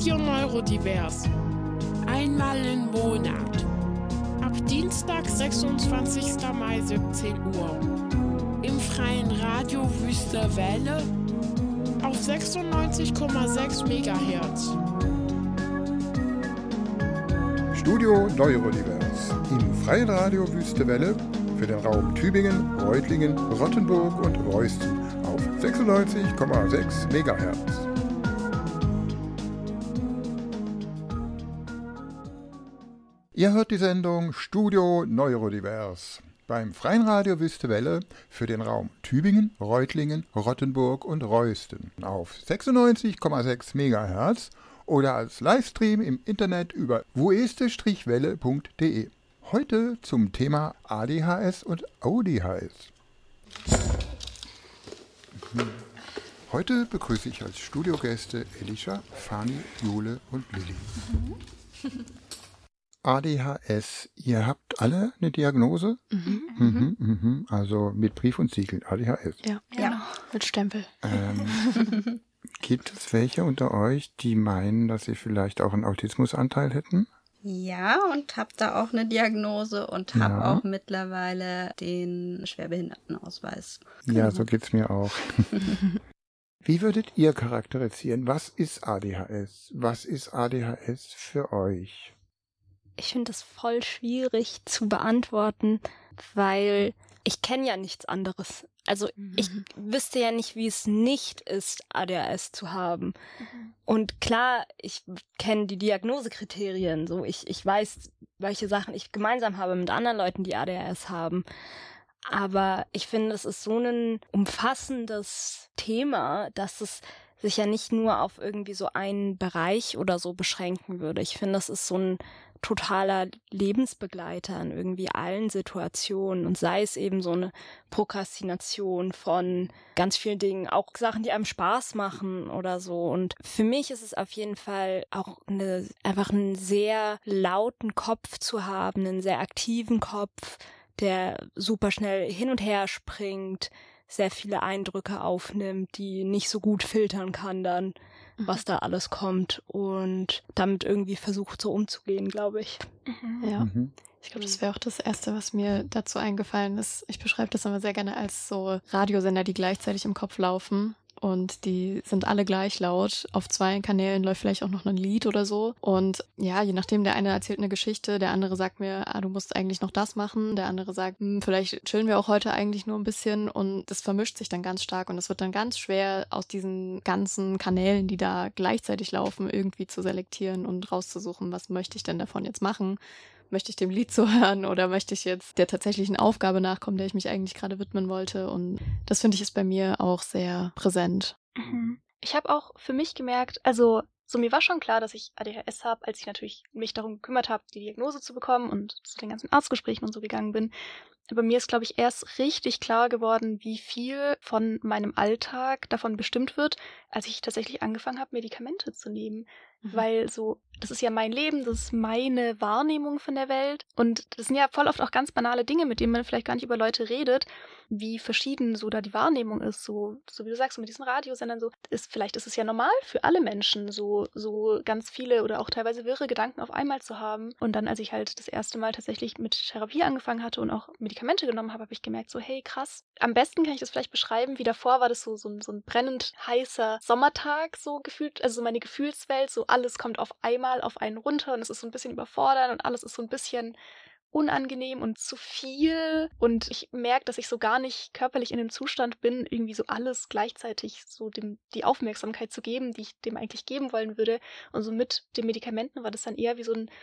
Radio Neurodivers. Einmal im Monat. Ab Dienstag, 26. Mai, 17 Uhr. Im freien Radio Wüste Welle auf 96,6 MHz. Studio Neurodivers im freien Radio Wüste Welle für den Raum Tübingen, Reutlingen, Rottenburg und Reusten auf 96,6 MHz. Ihr hört die Sendung Studio Neurodivers beim freien Radio Wüste Welle für den Raum Tübingen, Reutlingen, Rottenburg und Reusten auf 96,6 MHz oder als Livestream im Internet über wueste-welle.de. Heute zum Thema ADHS und ADHS. Heute begrüße ich als Studiogäste Elisha, Fani, Jule und Lilly. ADHS, ihr habt alle eine Diagnose? Also mit Brief und Siegel, ADHS. Ja, mit Stempel. Gibt es welche unter euch, die meinen, dass sie vielleicht auch einen Autismusanteil hätten? Ja, und habe da auch eine Diagnose und habe auch mittlerweile den Schwerbehindertenausweis. Ja, so geht's mir auch. Wie würdet ihr charakterisieren? Was ist ADHS? Was ist ADHS für euch? Ich finde das voll schwierig zu beantworten, weil ich kenne ja nichts anderes. Also ich wüsste ja nicht, wie es nicht ist, ADHS zu haben. Und klar, ich kenne die Diagnosekriterien. So, ich weiß, welche Sachen ich gemeinsam habe mit anderen Leuten, die ADHS haben. Aber ich finde, es ist so ein umfassendes Thema, dass es sich ja nicht nur auf irgendwie so einen Bereich oder so beschränken würde. Ich finde, das ist so ein totaler Lebensbegleiter in irgendwie allen Situationen und sei es eben so eine Prokrastination von ganz vielen Dingen, auch Sachen, die einem Spaß machen oder so. Und für mich ist es auf jeden Fall auch einfach einen sehr lauten Kopf zu haben, einen sehr aktiven Kopf, der super schnell hin und her springt, sehr viele Eindrücke aufnimmt, die nicht so gut filtern kann dann, was da alles kommt und damit irgendwie versucht so umzugehen, glaube ich. Ja, ich glaube, das wäre auch das Erste, was mir dazu eingefallen ist. Ich beschreibe das immer sehr gerne als so Radiosender, die gleichzeitig im Kopf laufen. Und die sind alle gleich laut. Auf 2 Kanälen läuft vielleicht auch noch ein Lied oder so. Und ja, je nachdem, der eine erzählt eine Geschichte, der andere sagt mir, du musst eigentlich noch das machen. Der andere sagt, vielleicht chillen wir auch heute eigentlich nur ein bisschen. Und das vermischt sich dann ganz stark. Und es wird dann ganz schwer, aus diesen ganzen Kanälen, die da gleichzeitig laufen, irgendwie zu selektieren und rauszusuchen, was möchte ich denn davon jetzt machen. Möchte ich dem Lied zuhören oder möchte ich jetzt der tatsächlichen Aufgabe nachkommen, der ich mich eigentlich gerade widmen wollte? Und das finde ich ist bei mir auch sehr präsent. Ich habe auch für mich gemerkt, also so mir war schon klar, dass ich ADHS habe, als ich natürlich mich darum gekümmert habe, die Diagnose zu bekommen und zu den ganzen Arztgesprächen und so gegangen bin. Aber mir ist, glaube ich, erst richtig klar geworden, wie viel von meinem Alltag davon bestimmt wird, als ich tatsächlich angefangen habe, Medikamente zu nehmen. Weil so, das ist ja mein Leben, das ist meine Wahrnehmung von der Welt. Und das sind ja voll oft auch ganz banale Dinge, mit denen man vielleicht gar nicht über Leute redet, wie verschieden so da die Wahrnehmung ist. So wie du sagst, so mit diesen Radiosendern so, vielleicht ist es ja normal für alle Menschen, so ganz viele oder auch teilweise wirre Gedanken auf einmal zu haben. Und dann, als ich halt das erste Mal tatsächlich mit Therapie angefangen hatte und auch Medikamente genommen habe, habe ich gemerkt, so hey, krass. Am besten kann ich das vielleicht beschreiben, wie davor war das so ein brennend heißer Sommertag so gefühlt, also so meine Gefühlswelt, so alles kommt auf einmal auf einen runter und es ist so ein bisschen überfordernd und alles ist so ein bisschen unangenehm und zu viel und ich merke, dass ich so gar nicht körperlich in dem Zustand bin, irgendwie so alles gleichzeitig so dem die Aufmerksamkeit zu geben, die ich dem eigentlich geben wollen würde. Und so mit den Medikamenten war das dann eher wie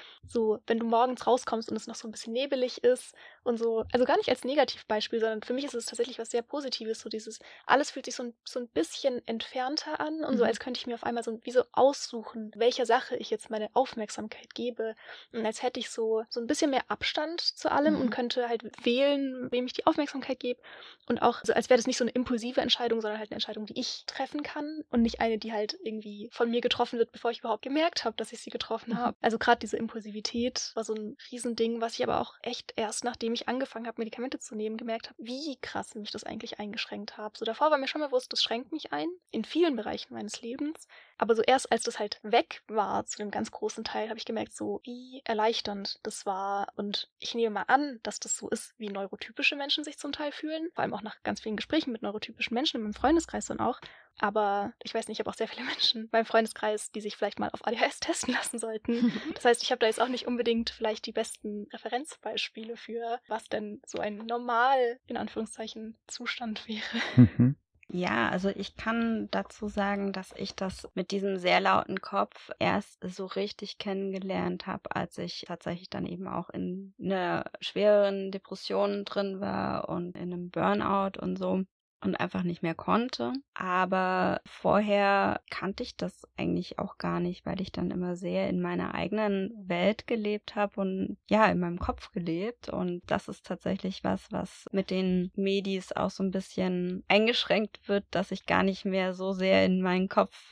so wenn du morgens rauskommst und es noch so ein bisschen nebelig ist und so, also gar nicht als Negativbeispiel, sondern für mich ist es tatsächlich was sehr Positives, so dieses, alles fühlt sich so ein bisschen entfernter an und so, als könnte ich mir auf einmal so aussuchen, welcher Sache ich jetzt meine Aufmerksamkeit gebe und als hätte ich so ein bisschen mehr Abstand Abstand zu allem und könnte halt wählen, wem ich die Aufmerksamkeit gebe. Und auch, also als wäre das nicht so eine impulsive Entscheidung, sondern halt eine Entscheidung, die ich treffen kann und nicht eine, die halt irgendwie von mir getroffen wird, bevor ich überhaupt gemerkt habe, dass ich sie getroffen habe. Also gerade diese Impulsivität war so ein Riesending, was ich aber auch echt erst, nachdem ich angefangen habe, Medikamente zu nehmen, gemerkt habe, wie krass mich das eigentlich eingeschränkt hat. So davor war mir schon bewusst, das schränkt mich ein, in vielen Bereichen meines Lebens. Aber so erst, als das halt weg war, zu einem ganz großen Teil, habe ich gemerkt, so wie erleichternd das war. Und ich nehme mal an, dass das so ist, wie neurotypische Menschen sich zum Teil fühlen. Vor allem auch nach ganz vielen Gesprächen mit neurotypischen Menschen in meinem Freundeskreis dann auch. Aber ich weiß nicht, ich habe auch sehr viele Menschen in meinem Freundeskreis, die sich vielleicht mal auf ADHS testen lassen sollten. Das heißt, ich habe da jetzt auch nicht unbedingt vielleicht die besten Referenzbeispiele für, was denn so ein normal, in Anführungszeichen, Zustand wäre. Ja, also ich kann dazu sagen, dass ich das mit diesem sehr lauten Kopf erst so richtig kennengelernt habe, als ich tatsächlich dann eben auch in einer schwereren Depression drin war und in einem Burnout und so und einfach nicht mehr konnte. Aber vorher kannte ich das eigentlich auch gar nicht, weil ich dann immer sehr in meiner eigenen Welt gelebt habe und ja, in meinem Kopf gelebt. Und das ist tatsächlich was mit den Medis auch so ein bisschen eingeschränkt wird, dass ich gar nicht mehr so sehr in meinen Kopf,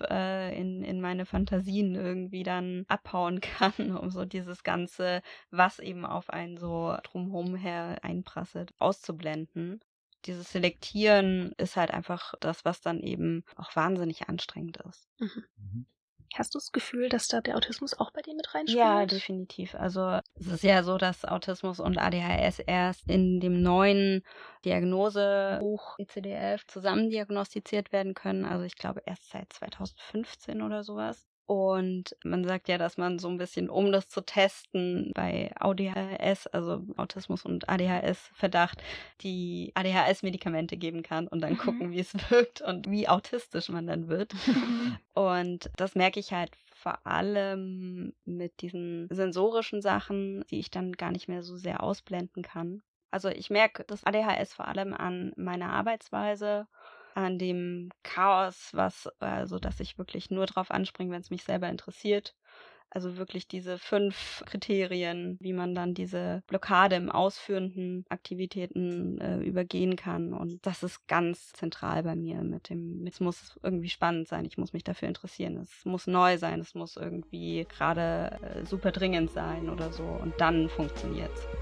in meine Fantasien irgendwie dann abhauen kann, um so dieses Ganze, was eben auf einen so drumherum her einprasselt, auszublenden. Dieses Selektieren ist halt einfach das, was dann eben auch wahnsinnig anstrengend ist. Hast du das Gefühl, dass da der Autismus auch bei dir mit reinspielt? Ja, definitiv. Also es ist ja so, dass Autismus und ADHS erst in dem neuen Diagnosebuch ICD-11 zusammen diagnostiziert werden können. Also ich glaube erst seit 2015 oder sowas. Und man sagt ja, dass man so ein bisschen, um das zu testen, bei ADHS, also Autismus und ADHS-Verdacht, die ADHS-Medikamente geben kann und dann gucken, wie es wirkt und wie autistisch man dann wird. Und das merke ich halt vor allem mit diesen sensorischen Sachen, die ich dann gar nicht mehr so sehr ausblenden kann. Also ich merke das ADHS vor allem an meiner Arbeitsweise, an dem Chaos, also dass ich wirklich nur drauf anspringe, wenn es mich selber interessiert. Also wirklich diese 5 Kriterien, wie man dann diese Blockade im ausführenden Aktivitäten übergehen kann. Und das ist ganz zentral bei mir es muss irgendwie spannend sein, ich muss mich dafür interessieren. Es muss neu sein, es muss irgendwie gerade super dringend sein oder so. Und dann funktioniert's.